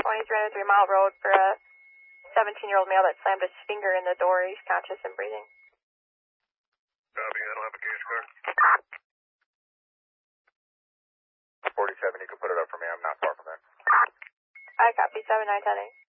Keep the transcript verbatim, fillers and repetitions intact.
twenty, three oh three Mile Road for a seventeen-year-old male that slammed his finger in the door. He's conscious and breathing. Copy, I don't have a case car. forty-seven, you can put it up for me. I'm not far from there. I copy, seven nine ten eight.